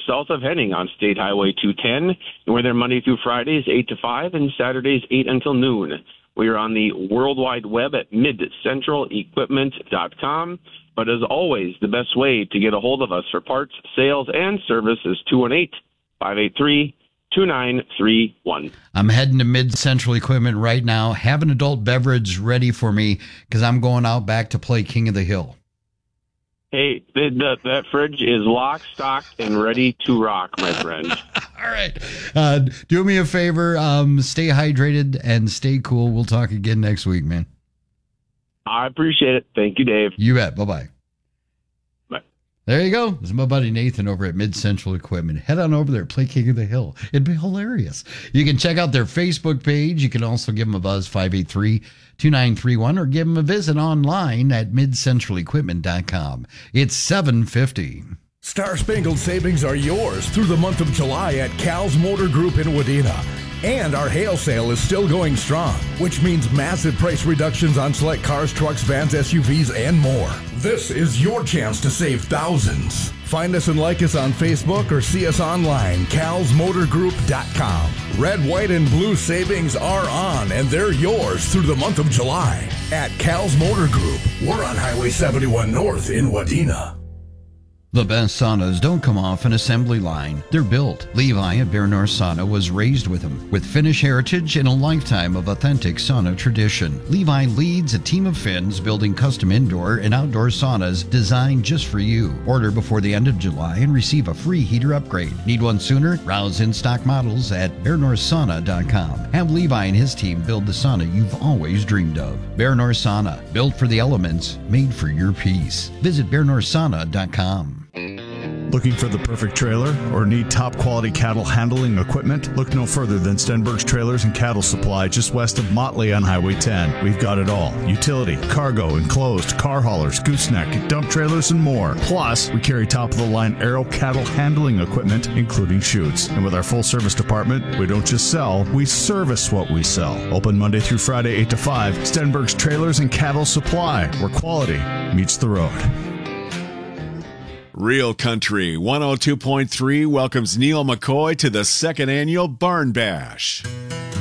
south of Henning on State Highway 210. And we're there Monday through Fridays, 8 to 5, and Saturdays, 8 until noon. We are on the World Wide Web at midcentralequipment.com. But as always, the best way to get a hold of us for parts, sales, and service is 218-583-2931. I'm heading to Mid Central Equipment right now. Have an adult beverage ready for me because I'm going out back to play King of the Hill. Hey, that fridge is locked, stocked, and ready to rock, my friend. All right. Do me a favor. Stay hydrated and stay cool. We'll talk again next week, man. I appreciate it. Thank you, Dave. You bet. Bye-bye. Bye. There you go. This is my buddy Nathan over at Mid Central Equipment. Head on over there. Play King of the Hill. It'd be hilarious. You can check out their Facebook page. You can also give them a buzz, 583-2931, or give them a visit online at midcentralequipment.com. It's 750. Star Spangled savings are yours through the month of July at Cal's Motor Group in Wadena. And our hail sale is still going strong, which means massive price reductions on select cars, trucks, vans, SUVs, and more. This is your chance to save thousands. Find us and like us on Facebook or see us online, calsmotorgroup.com. Red, white, and blue savings are on, and they're yours through the month of July. At Cal's Motor Group, we're on Highway 71 North in Wadena. The best saunas don't come off an assembly line. They're built. Levi at Bear North Sauna was raised with them. With Finnish heritage and a lifetime of authentic sauna tradition, Levi leads a team of Finns building custom indoor and outdoor saunas designed just for you. Order before the end of July and receive a free heater upgrade. Need one sooner? Browse in-stock models at bearnorthsauna.com. Have Levi and his team build the sauna you've always dreamed of. Bear North Sauna, built for the elements, made for your peace. Visit bearnorthsauna.com. Looking for the perfect trailer or need top quality cattle handling equipment? Look no further than Stenberg's Trailers and Cattle Supply just west of Motley on Highway 10. We've got it all. Utility, cargo, enclosed, car haulers, gooseneck, dump trailers, and more. Plus, we carry top of the line Arrow cattle handling equipment, including chutes. And with our full service department, we don't just sell, we service what we sell. Open Monday through Friday, 8 to 5. Stenberg's Trailers and Cattle Supply, where quality meets the road. Real Country 102.3 welcomes Neil McCoy to the second annual Barn Bash.